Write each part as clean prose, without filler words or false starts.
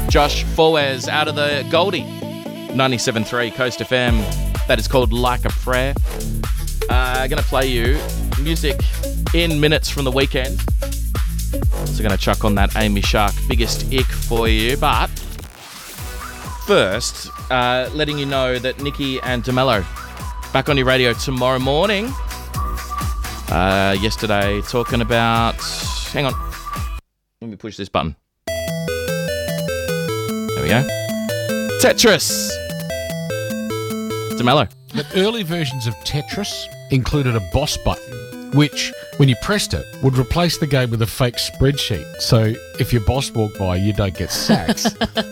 Josh Forwes out of the Goldie. 97.3 Coast FM. That is called Like a Prayer. Going to play you music in minutes from the weekend. So going to chuck on that Amy Shark Biggest Ick for you. But first, letting you know that Nikki and DeMello back on your radio tomorrow morning. Yesterday talking about... Hang on. Let me push this button. There we go. Tetris. DeMello. The early versions of Tetris included a boss button, which, when you pressed it, would replace the game with a fake spreadsheet. So if your boss walked by, you don't get sacks.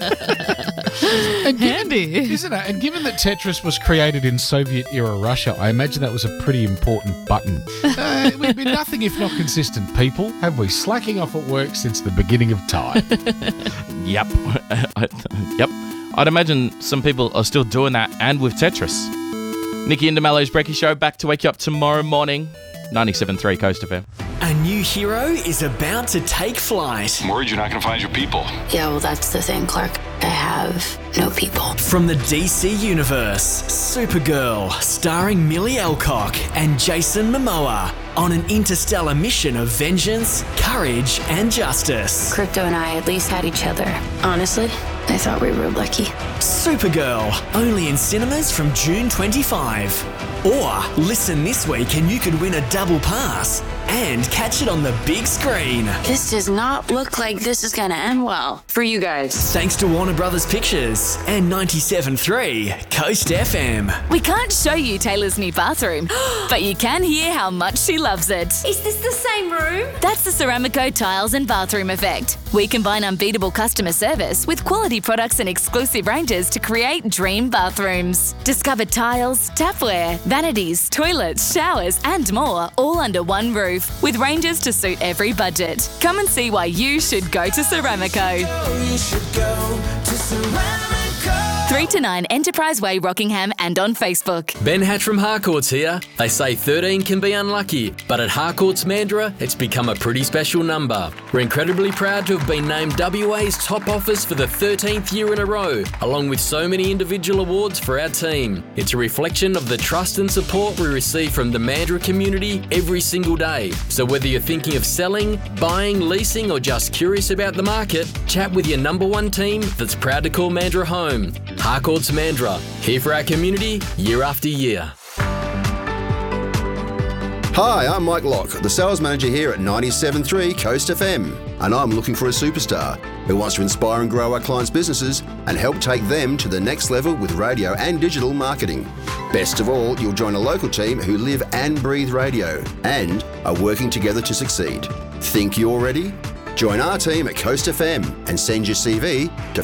Handy. Isn't it? And given that Tetris was created in Soviet-era Russia, I imagine that was a pretty important button. We've been nothing if not consistent people, have we? Slacking off at work since the beginning of time. Yep. Yep. I'd imagine some people are still doing that, and with Tetris. Nikki and DeMello's Brekkie Show, back to wake you up tomorrow morning. 97.3 Coast FM. A new hero is about to take flight. I'm worried you're not going to find your people. Yeah, well, that's the thing, Clark. I have no people. From the DC Universe, Supergirl, starring Millie Alcock and Jason Momoa, on an interstellar mission of vengeance, courage, and justice. Crypto and I at least had each other. Honestly, I thought we were lucky. Supergirl, only in cinemas from June 25. Or listen this week and you could win a double pass and catch it on the big screen. This does not look like this is going to end well for you guys. Thanks to Warner Brothers Pictures and 97.3 Coast FM. We can't show you Taylor's new bathroom, but you can hear how much she loves it. Is this the same room? That's the Ceramico Tiles and Bathroom Effect. We combine unbeatable customer service with quality products and exclusive ranges to create dream bathrooms. Discover tiles, tapware, vanities, toilets, showers, and more, all under one roof, with ranges to suit every budget. Come and see why you should go to Ceramico. 3 to 9 Enterprise Way, Rockingham, and on Facebook. Ben Hatch from Harcourts here. They say 13 can be unlucky, but at Harcourts Mandurah, it's become a pretty special number. We're incredibly proud to have been named WA's top office for the 13th year in a row, along with so many individual awards for our team. It's a reflection of the trust and support we receive from the Mandurah community every single day. So whether you're thinking of selling, buying, leasing, or just curious about the market, chat with your number one team that's proud to call Mandurah home. Harcourts Mandurah, here for our community year after year. Hi, I'm Mike Locke, the sales manager here at 97.3 Coast FM, and I'm looking for a superstar who wants to inspire and grow our clients' businesses and help take them to the next level with radio and digital marketing. Best of all, you'll join a local team who live and breathe radio and are working together to succeed. Think you're ready? Join our team at Coast FM and send your CV to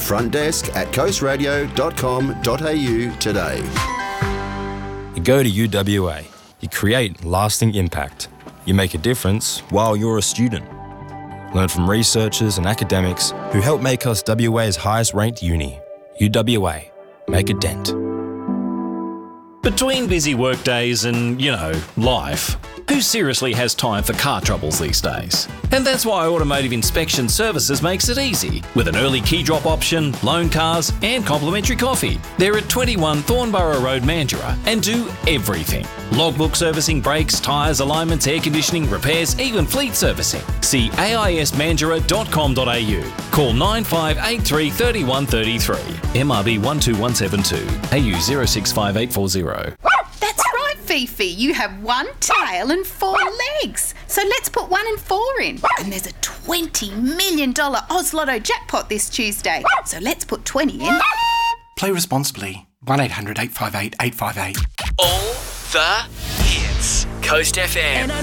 frontdesk@coastradio.com.au today. You go to UWA. You create lasting impact. You make a difference while you're a student. Learn from researchers and academics who help make us WA's highest ranked uni. UWA. Make a dent. Between busy workdays and, life, who seriously has time for car troubles these days? And that's why Automotive Inspection Services makes it easy, with an early key drop option, loan cars, and complimentary coffee. They're at 21 Thornborough Road, Mandurah, and do everything. Logbook servicing, brakes, tyres, alignments, air conditioning, repairs, even fleet servicing. See aismandurah.com.au. Call 9583 3133. MRB 12172. AU 065840. That's right, Fifi. You have one tail and 4 legs. So let's put 1 and 4 in. And there's a $20 million Oz Lotto jackpot this Tuesday. So let's put 20 in. Play responsibly. 1-800-858-858. All the hits. Coast FM.